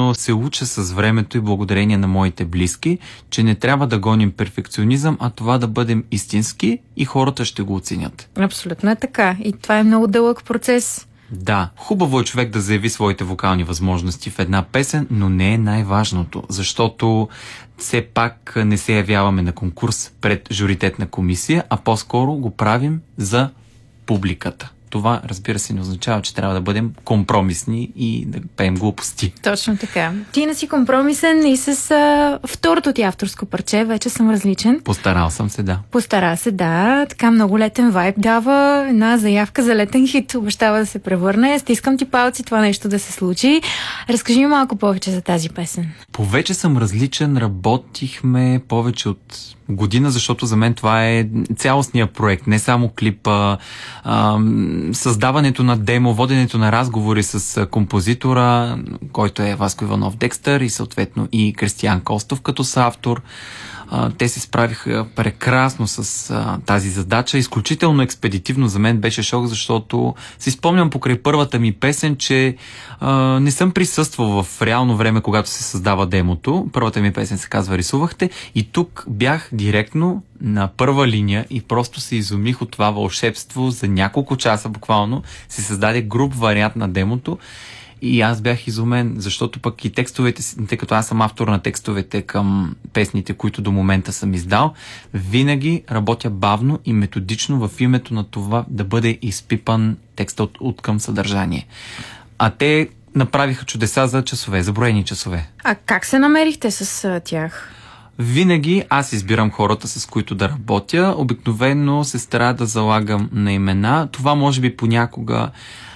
но се уча с времето и благодарение на моите близки, че не трябва да гоним перфекционизъм, а това да бъдем истински и хората ще го оценят. Абсолютно е така. И това е много дълъг процес. Да, хубаво е човек да заяви своите вокални възможности в една песен, но не е най-важното, защото все пак не се явяваме на конкурс пред журитетна комисия, а по-скоро го правим за публиката. Това, разбира се, не означава, че трябва да бъдем компромисни и да пеем глупости. Точно така. Ти не си компромисен и с второто ти авторско парче, вече съм различен. Постарал съм се, да. Постара се, да. Така много летен вайб дава, една заявка за летен хит. Обещава да се превърне. Стискам ти палци това нещо да се случи. Разкажи ми малко повече за тази песен. По вече съм различен, работихме повече от година, защото за мен това е цялостният проект, не само клипа, създаването на демо, воденето на разговори с композитора, който е Васко Иванов Декстър и съответно и Кристиян Костов като съавтор. Те се справиха прекрасно с тази задача. Изключително експедитивно за мен беше шок, защото си спомням покрай първата ми песен, че не съм присъствал в реално време, когато се създава демото. Първата ми песен се казва "Рисувахте" и тук бях директно на първа линия и просто се изумих от това вълшебство. За няколко часа буквално се създаде груб вариант на демото. И аз бях изумен, защото пък и текстовете, тъй като аз съм автор на текстовете към песните, които до момента съм издал, винаги работя бавно и методично в името на това да бъде изпипан текстът от към съдържание. А те направиха чудеса за часове, за броени часове. А как се намерихте с тях? Винаги аз избирам хората, с които да работя. Обикновено се старая да залагам на имена. Това може би понякога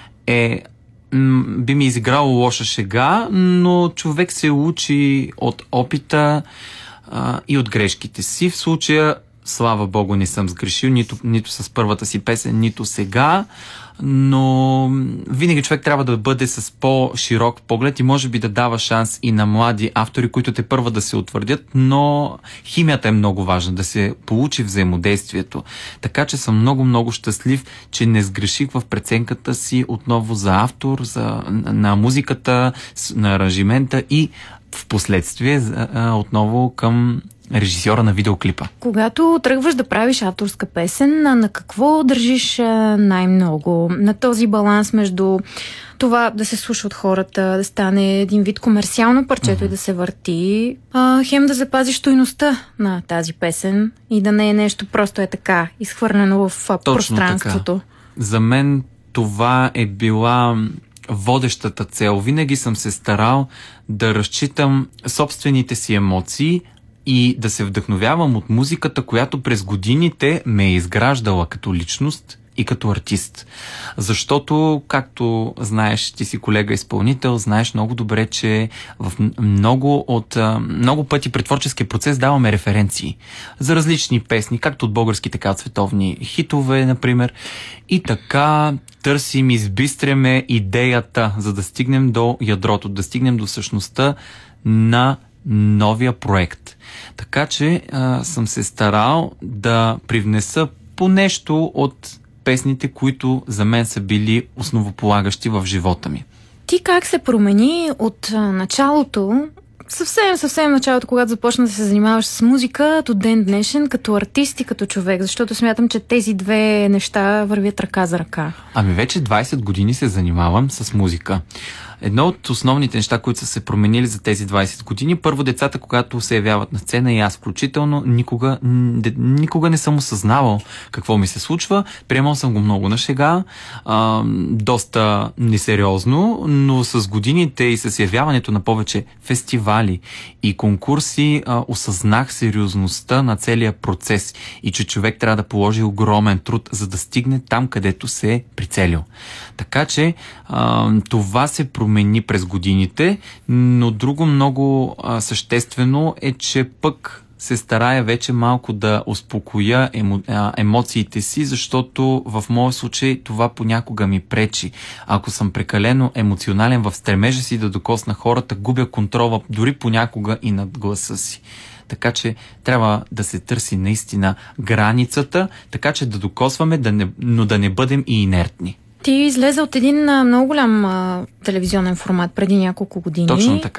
би ми изиграло лоша шега, но човек се учи от опита и от грешките си. В случая, слава Богу, не съм сгрешил, нито с първата си песен, нито сега, но винаги човек трябва да бъде с по-широк поглед и може би да дава шанс и на млади автори, които те първа да се утвърдят, но химията е много важна, да се получи взаимодействието. Така че съм много щастлив, че не сгреших в преценката си отново за автор, на музиката, на аранжимента и в последствие отново към режисьора на видеоклипа. Когато тръгваш да правиш авторска песен, на какво държиш най-много? На този баланс между това да се слуша от хората, да стане един вид комерциално парчето и да се върти, хем да запазиш стойността на тази песен и да не е нещо просто е така, изхвърлено в пространството. Така. За мен това е била водещата цел. Винаги съм се старал да разчитам собствените си емоции и да се вдъхновявам от музиката, която през годините ме е изграждала като личност и като артист. Защото, както знаеш, ти си колега изпълнител, знаеш много добре, че в много пъти при творческия процес даваме референции за различни песни, както от български, така от световни хитове, например. И така търсим, избистряме идеята, за да стигнем до ядрото, да стигнем до същността на новия проект. Така че съм се старал да привнеса по нещо от песните, които за мен са били основополагащи в живота ми. Ти как се промени от началото, съвсем началото, когато започна да се занимаваш с музика, до ден днешен, като артист и като човек? Защото смятам, че тези две неща вървят ръка за ръка. Ами вече 20 години се занимавам с музика. Едно от основните неща, които са се променили за тези 20 години, първо, децата, когато се явяват на сцена и аз включително, никога не съм осъзнавал какво ми се случва. Приемал съм го много на шега, доста несериозно, но с годините и с явяването на повече фестивали и конкурси осъзнах сериозността на целия процес и че човек трябва да положи огромен труд, за да стигне там, където се е прицелил. Така че това се промени през годините, но друго много съществено е, че пък се старая вече малко да успокоя емоциите си, защото в моя случай това понякога ми пречи. Ако съм прекалено емоционален в стремежа си да докосна хората, губя контрола дори понякога и над гласа си. Така че трябва да се търси наистина границата, така че да докосваме, но да не бъдем и инертни. Ти излезе от един много голям телевизионен формат преди няколко години. Точно така.